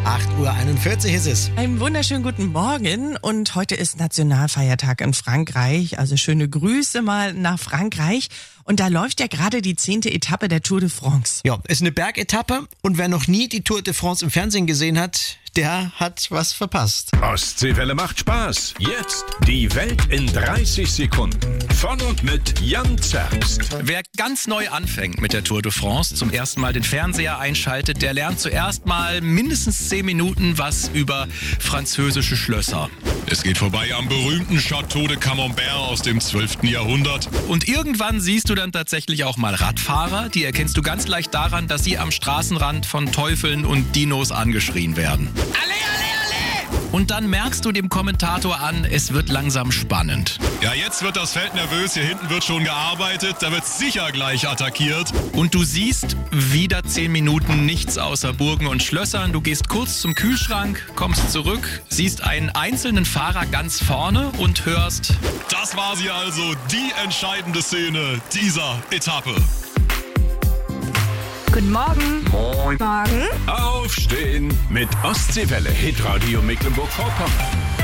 8:41 Uhr ist es. Einen wunderschönen guten Morgen und heute ist Nationalfeiertag in Frankreich, also schöne Grüße mal nach Frankreich. Und da läuft ja gerade die 10. Etappe der Tour de France. Ja, ist eine Bergetappe und wer noch nie die Tour de France im Fernsehen gesehen hat, der hat was verpasst. Ostseewelle macht Spaß. Jetzt die Welt in 30 Sekunden. Von und mit Jan Zerbst. Wer ganz neu anfängt mit der Tour de France, zum ersten Mal den Fernseher einschaltet, der lernt zuerst mal mindestens 10 Minuten was über französische Schlösser. Es geht vorbei am berühmten Château de Camembert aus dem 12. Jahrhundert. Und irgendwann siehst du dann tatsächlich auch mal Radfahrer. Die erkennst du ganz leicht daran, dass sie am Straßenrand von Teufeln und Dinos angeschrien werden. Alle! Und dann merkst du dem Kommentator an, es wird langsam spannend. Ja, jetzt wird das Feld nervös. Hier hinten wird schon gearbeitet. Da wird sicher gleich attackiert. Und du siehst wieder 10 Minuten nichts außer Burgen und Schlössern. Du gehst kurz zum Kühlschrank, kommst zurück, siehst einen einzelnen Fahrer ganz vorne und hörst: Das war sie also, die entscheidende Szene dieser Etappe. Guten Morgen. Moin. Morgen. Aufstehen mit Ostseewelle Hitradio Mecklenburg-Vorpommern.